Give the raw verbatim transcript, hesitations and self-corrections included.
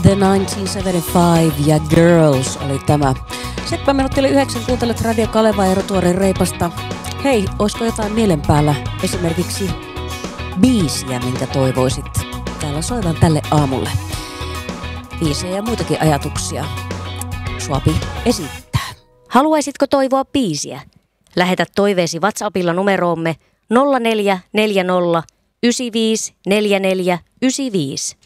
The tuhatyhdeksänsataaseitsemänkymmentäviisi ja Girls oli tämä. Seitsemän minuuttia yli yhdeksän kuuntelet Radio Kaleva ja Rotuaren Reipasta. Hei, olisiko jotain mielen päällä? Esimerkiksi biisiä, minkä toivoisit täällä soivan tälle aamulle. Biisejä ja muitakin ajatuksia Suapi esittää. Haluaisitko toivoa biisiä? Lähetä toiveesi WhatsAppilla numeroomme nolla neljä neljä nolla yhdeksän viisi neljä neljä yhdeksän viisi.